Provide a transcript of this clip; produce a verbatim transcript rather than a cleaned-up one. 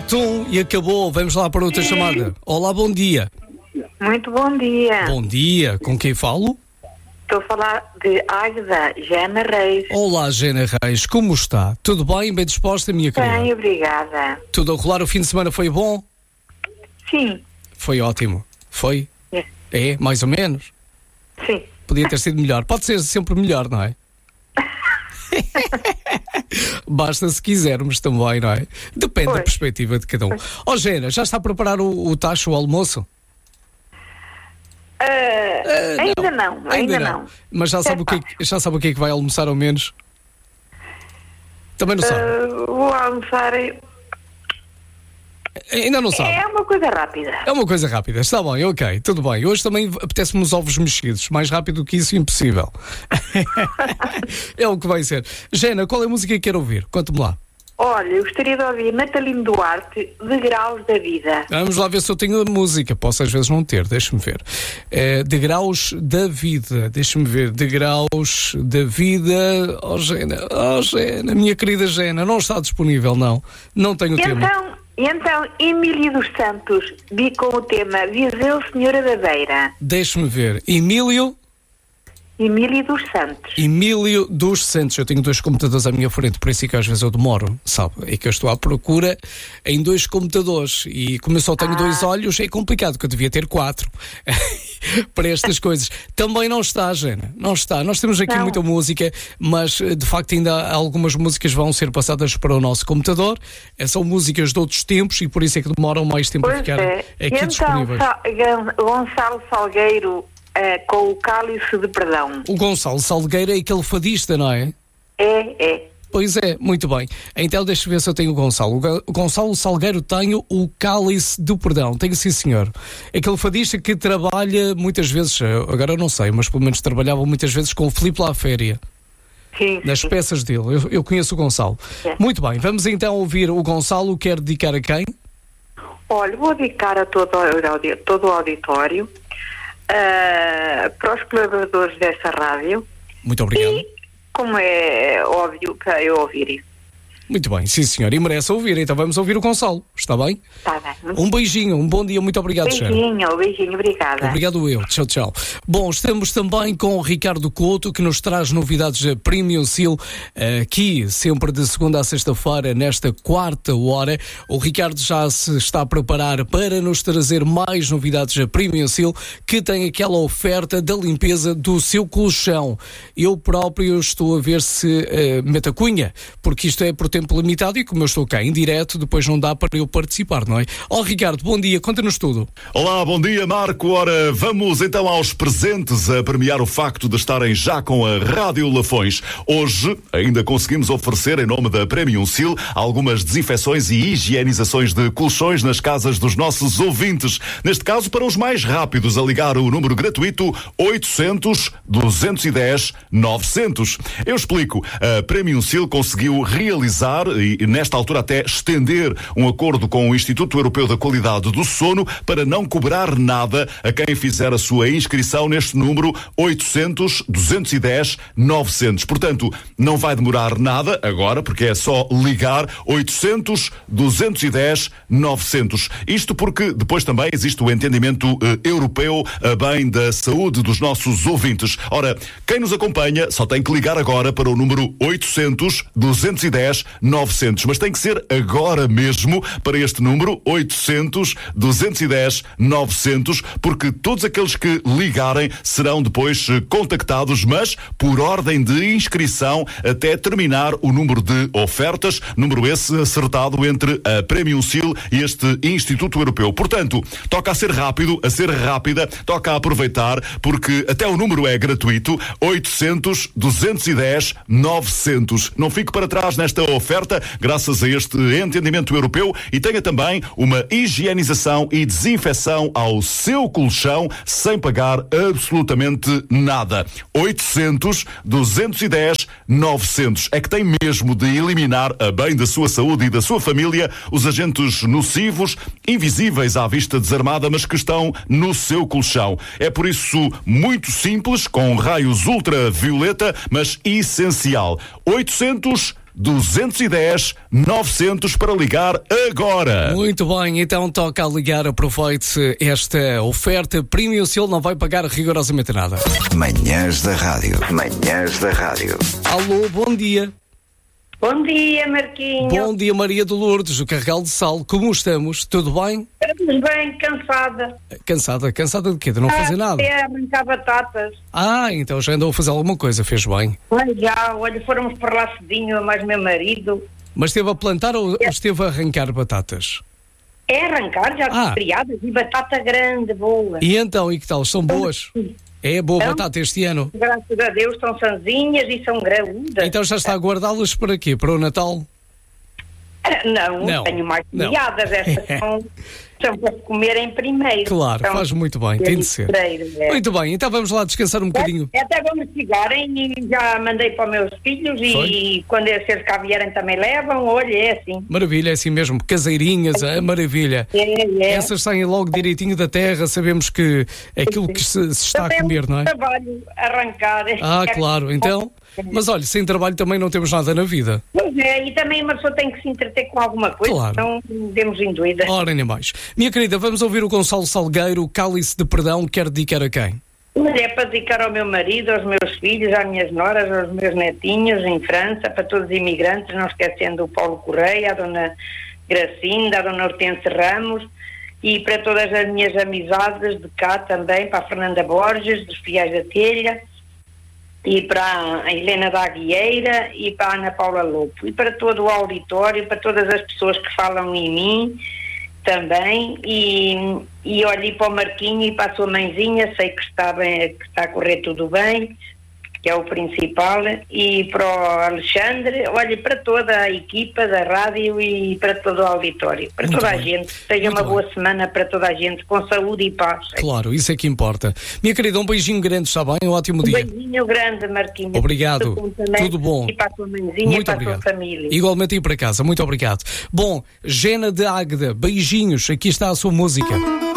Tum, e acabou. Vamos lá para outra chamada. Olá, bom dia. Muito bom dia. Bom dia. Com quem falo? Estou a falar de Águeda, Gena Reis. Olá, Gena Reis. Como está? Tudo bem? Bem disposta, minha querida? Bem, obrigada. Tudo a rolar? O fim de semana foi bom? Sim. Foi ótimo. Foi? É. É, mais ou menos? Sim. Podia ter sido melhor. Pode ser sempre melhor, não é? Basta se quisermos também, não é? Depende pois. da perspectiva de cada um. Ó, oh, Gena, já está a preparar o, o tacho, o almoço? Uh, Uh, ainda não, ainda, ainda não. não. Mas já sabe, o que é que, já sabe o que é que vai almoçar ao menos? Também não sabe? Uh, vou almoçar. Ainda não sabe? É uma coisa rápida. É uma coisa rápida. Está bem, ok, tudo bem. Hoje também apetece-me os ovos mexidos. Mais rápido que isso, impossível. É o que vai ser. Gena, qual é a música que quer ouvir? Conte-me lá. Olha, eu gostaria de ouvir Natalino Duarte, Degraus da Vida. Vamos lá ver se eu tenho a música. Posso às vezes não ter, deixa-me ver. É, Degraus da Vida. Deixa-me ver. Degraus da Vida. Oh, Gena, oh, Gena, minha querida Gena, não está disponível, não. Não tenho o tema. Então, então, Emílio dos Santos, vi com o tema Viseu Senhora da Beira. Deixa-me ver. Emílio... Emílio dos Santos. Emílio dos Santos. Eu tenho dois computadores à minha frente, por isso é que às vezes eu demoro, sabe? É que eu estou à procura em dois computadores e como eu só tenho ah. dois olhos, é complicado, que eu devia ter quatro para estas coisas. Também não está, Gena, não está. Nós temos aqui não. muita música, mas de facto ainda algumas músicas vão ser passadas para o nosso computador. São músicas de outros tempos e por isso é que demoram mais tempo pois a ficar é. aqui então, disponíveis. Sa- Gonçalo Salgueiro Uh, com o Cálice de Perdão. O Gonçalo Salgueiro é aquele fadista, não é? É, é. Pois é, muito bem. Então deixa-me ver se eu tenho o Gonçalo. O Gonçalo Salgueiro tenho o Cálice do Perdão. Tenho sim, senhor. Aquele fadista que trabalha muitas vezes, agora eu não sei, mas pelo menos trabalhava muitas vezes com o Filipe La Féria. Sim, nas sim. peças dele. Eu, eu conheço o Gonçalo. É. Muito bem, vamos então ouvir o Gonçalo. Quer dedicar a quem? Olha, vou dedicar a todo, todo o auditório. Uh, para os colaboradores dessa rádio. Muito obrigado. E, como é óbvio, para eu ouvir isso. Muito bem, sim senhor, e merece ouvir, então vamos ouvir o Gonçalo, está bem? Está bem. Um beijinho, um bom dia, muito obrigado, Beijinho, Sharon. beijinho, obrigada. Obrigado eu, tchau, tchau. Bom, estamos também com o Ricardo Couto, que nos traz novidades da Premium Seal, aqui, sempre de segunda a sexta-feira, nesta quarta hora. O Ricardo já se está a preparar para nos trazer mais novidades da Premium Seal, que tem aquela oferta da limpeza do seu colchão. Eu próprio estou a ver se uh, meto a cunha, porque isto é por tempo limitado e como eu estou cá em direto, depois não dá para eu participar, não é? Ó, oh, Ricardo, bom dia, conta-nos tudo. Olá, bom dia, Marco. Ora, vamos então aos presentes a premiar o facto de estarem já com a Rádio Lafões. Hoje ainda conseguimos oferecer, em nome da Premium Seal, algumas desinfecções e higienizações de colchões nas casas dos nossos ouvintes. Neste caso, para os mais rápidos a ligar o número gratuito oitocentos, duzentos e dez, novecentos. Eu explico. A Premium Seal conseguiu realizar e nesta altura até estender um acordo com o Instituto Europeu da Qualidade do Sono para não cobrar nada a quem fizer a sua inscrição neste número oitocentos, duzentos e dez, novecentos. Portanto, não vai demorar nada agora, porque é só ligar oitocentos, duzentos e dez, novecentos. Isto porque depois também existe o entendimento eh, europeu a bem da saúde dos nossos ouvintes. Ora, quem nos acompanha só tem que ligar agora para o número oitocentos, duzentos e dez, novecentos, mas tem que ser agora mesmo para este número oitocentos, duzentos e dez, novecentos, porque todos aqueles que ligarem serão depois contactados, mas por ordem de inscrição até terminar o número de ofertas, número esse acertado entre a Premium Seal e este Instituto Europeu. Portanto, toca a ser rápido, a ser rápida, toca a aproveitar, porque até o número é gratuito, oitocentos, duzentos e dez, novecentos. Não fique para trás nesta oferta, graças a este entendimento europeu, e tenha também uma higienização e desinfecção ao seu colchão sem pagar absolutamente nada. oitocentos, duzentos e dez, novecentos. É que tem mesmo de eliminar a bem da sua saúde e da sua família os agentes nocivos, invisíveis à vista desarmada, mas que estão no seu colchão. É por isso muito simples, com raios ultravioleta, mas essencial. oitocentos, duzentos e dez, novecentos para ligar agora. Muito bem, então toca a ligar, aproveite esta oferta. Premium Seal não vai pagar rigorosamente nada. Manhãs da Rádio. Manhãs da Rádio. Alô, bom dia. Bom dia, Marquinhos. Bom dia, Maria de Lourdes, o Carregal de Sal. Como estamos? Tudo bem? Estamos bem, cansada. Cansada? Cansada de quê? De não fazer nada? É, arrancar batatas. Ah, então já andou a fazer alguma coisa, fez bem. Olha, já, olha, fomos para lá cedinho, mais meu marido. Mas esteve a plantar ou, É. ou esteve a arrancar batatas? É arrancar, já Ah. criadas e batata grande, boa. E então, e que tal? São boas? É boa Então? batata este ano? Graças a Deus são sanzinhas e são graúdas. Então já está a guardá-las para quê? Para o Natal? Ah, Não, Não. tenho mais Não. criadas, estas são, são para se comerem primeiro. Claro, São faz muito bem, tem de ser. primeiro, é. Muito bem, então vamos lá descansar um bocadinho. Até vamos chegarem e já mandei para os meus filhos e Foi? quando eles cá vierem também levam, olha, é assim. Maravilha, é assim mesmo, caseirinhas, é maravilha. É, é. Essas saem logo direitinho da terra, sabemos que é aquilo que se, se está a Também é comer, muito não é? trabalho arrancar. Ah, claro, então. Mas olha, sem trabalho também não temos nada na vida. Pois é, e também uma pessoa tem que se entreter com alguma coisa, Claro. não demos em dúvida. Ora, nem mais. Minha querida, vamos ouvir o Gonçalo Salgueiro, o Cálice de Perdão, quer dedicar a quem? Mas é para dedicar ao meu marido, aos meus filhos, às minhas noras, aos meus netinhos em França, para todos os imigrantes, não esquecendo o Paulo Correia, a dona Gracinda, a dona Hortense Ramos, e para todas as minhas amizades de cá também, para a Fernanda Borges, dos Fiais da Telha, e para a Helena da Aguieira e para a Ana Paula Lopo, e para todo o auditório, para todas as pessoas que falam em mim também, e, e olhe para o Marquinho e para a sua mãezinha, sei que está, bem, que está a correr tudo bem, que é o principal, e para o Alexandre, olhe para toda a equipa da rádio e para todo o auditório, para Muito toda bem. a gente, seja Muito uma bem. boa semana para toda a gente, com saúde e paz. Claro, isso é que importa. Minha querida, um beijinho grande, está bem? Um ótimo Um dia. beijinho grande, Marquinhos. Obrigado. Tudo bom também. Tudo bom. E para a tua mãezinha Muito e para obrigado. a tua família. Igualmente aí para casa, muito obrigado. Bom, Gena de Águeda, beijinhos, aqui está a sua música.